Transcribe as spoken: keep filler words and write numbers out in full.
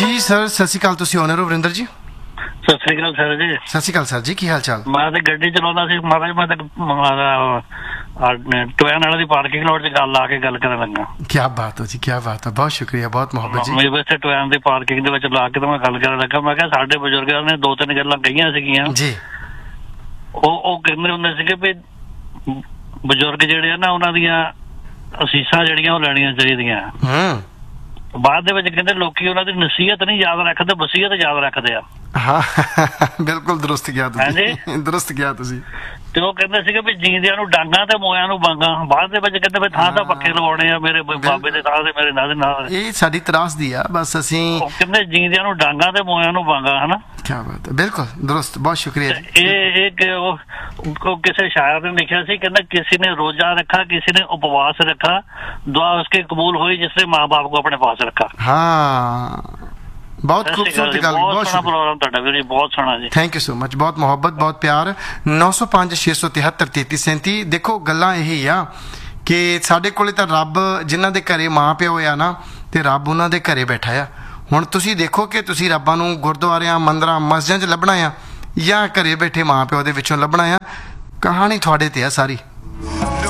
ਜੀ ਸਰ, ਸਤਿ ਸ਼੍ਰੀ ਅਕਾਲ। ਤੁਸੀਂ ਓਨਰ ਹੋ ਵਰਿੰਦਰ ਜੀ? ਸਤਿ ਸ੍ਰੀ ਅਕਾਲ ਸਰ ਜੀ। ਸਤਿ ਸ਼੍ਰੀ ਅਕਾਲ ਸਰ ਜੀ, ਕੀ ਹਾਲ ਚਾਲ? ਮੈਂ ਤੇ ਗੱਡੀ ਚਲਾਉਂਦਾ ਸੀ ਮਹਾਰਾਜ, ਮੈਂ ਤੇ ਟੋਇਨ ਵਾਲੇ ਦੀ ਪਾਰਕਿੰਗ ਲੋਟ 'ਚ ਗੱਲ ਆ ਕੇ ਗੱਲ ਕਰਨ ਲੱਗਾ। ਕੀ ਬਾਤ ਹੈ ਜੀ, ਕੀ ਬਾਤ ਹੈ, ਬਹੁਤ ਸ਼ੁਕਰੀਆ, ਬਹੁਤ ਮੁਹੱਬਤ ਜੀ। ਮੇਰੇ ਵੈਸੇ ਟੋਇਨ ਦੀ ਪਾਰਕਿੰਗ ਦੇ ਵਿੱਚ ਲਾ ਕੇ ਤਾਂ ਮੈਂ ਗੱਲ ਕਰਨ ਲੱਗਾ। ਮੈਂ ਕਿਹਾ ਸਾਡੇ ਬਜ਼ੁਰਗਾਂ ਨੇ ਦੋ ਤਿੰਨ ਗੱਲਾਂ ਕਹੀਆਂ ਸੀਗੀਆਂ ਜੀ। ਉਹ ਉਹ ਕਹਿੰਦੇ ਹੁੰਦੇ ਸੀਗੇ ਵੀ ਬਜ਼ੁਰਗ ਜਿਹੜੇ ਆ ਨਾ, ਉਹਨਾਂ ਦੀਆਂ ਅਸੀਸਾਂ ਜਿਹੜੀਆਂ ਉਹ ਲੈਣੀਆਂ ਚਾਹੀਦੀਆਂ। ਹੂੰ। ਬਾਅਦ ਦੇ ਵਿੱਚ ਕਹਿੰਦੇ ਲੋਕੀ ਉਹਨਾਂ ਦੀ ਨਸੀਹਤ ਨਹੀਂ ਯਾਦ ਰੱਖਦੇ, ਵਸੀਅਤ ਯਾਦ ਰੱਖਦੇ ਆ। ਹਾਂ ਬਿਲਕੁਲ ਦਰੁਸਤ ਗਿਆ ਤੁਸੀਂ, ਦਰੁਸਤ ਗਿਆ ਤੁਸੀਂ। ਤੇ ਉਹ ਕਹਿੰਦੇ ਸੀਗੇ ਵੀ ਜੀਂਦਿਆਂ ਨੂੰ ਡਾਂਗਾ ਤੇ ਮੋਇਆਂ ਨੂੰ ਬਾਂਗਾ। ਬਾਅਦ ਦੇ ਵਿੱਚ ਕਹਿੰਦੇ ਵੀ ਥਾਂ ਤਾਂ ਪੱਕੇ ਲਵਾਉਣੇ ਆ, ਮੇਰੇ ਬਾਬੇ ਦੇ ਥਾਂ ਤੇ ਮੇਰੇ ਨਾਲ ਨਾਲ। ਇਹ ਸਾਡੀ ਤਰਾਸਦੀ ਆ ਬਸ। ਅਸੀਂ ਉਹ ਕਹਿੰਦੇ ਜੀਂਦਿਆਂ ਨੂੰ ਡਾਂਗਾ ਤੇ ਮੋਇਆਂ ਨੂੰ ਬਾਂਗਾ, ਹਨਾ। ਕੀ ਬਾਤ ਹੈ, ਬਿਲਕੁਲ ਦਰੁਸਤ, ਬਹੁਤ ਸ਼ੁਕਰੀਆ। ਇਹ ਇੱਕ ਉਹ ਕਿਸੇ ਸ਼ਾਇਰ ਨੇ ਲਿਖਿਆ ਸੀ, ਕਹਿੰਦਾ ਕਿਸੇ ਨੇ ਰੋਜ਼ਾ ਰੱਖਾ, ਕਿਸੇ ਨੇ ਉਪਵਾਸ ਰੱਖਾ, ਦੁਆ ਉਸਕੇ ਕਬੂਲ ਹੋਈ ਜਿਸਨੇ ਮਾँ बाप को अपने पास रखा। हाँ, बहुत खूबसूरत गल, बहुत सोहना प्रोग्राम ਤੁਹਾਡਾ ਵੀਰ ਜੀ, ਬਹੁਤ ਸੋਹਣਾ ਜੀ। ਥੈਂਕ ਯੂ ਸੋ ਮਚ, ਬਹੁਤ ਮੁਹੱਬਤ, ਬਹੁਤ ਪਿਆਰ। ਨੌ ਸੌ ਪੰਜ ਛੇ ਸੌ ਤਿਹੱਤਰ ਤੇਤੀ ਸੈਂਤੀ। ਦੇਖੋ ਗੱਲਾਂ ਇਹੀ ਆ ਕਿ ਸਾਡੇ ਕੋਲੇ ਤਾਂ ਰੱਬ ਜਿਨ੍ਹਾਂ ਦੇ ਘਰੇ ਮਾਂ ਪਿਓ ਆ ਨਾ, ਤੇ ਰੱਬ ਉਹਨਾਂ ਦੇ ਘਰੇ ਬੈਠਾ ਆ। ਹੁਣ ਤੁਸੀਂ ਦੇਖੋ ਕਿ ਤੁਸੀਂ ਰੱਬਾਂ ਨੂੰ ਗੁਰਦੁਆਰਿਆਂ, ਮੰਦਰਾਂ, ਮਸਜਿਦਾਂ 'ਚ ਲੱਭਣਾ ਆ ਜਾਂ ਘਰੇ ਬੈਠੇ ਮਾਂ ਪਿਓ ਦੇ ਵਿੱਚੋਂ ਲੱਭਣਾ ਆ। ਕਹਾਣੀ ਤੁਹਾਡੇ ਤੇ ਆ ਸਾਰੀ।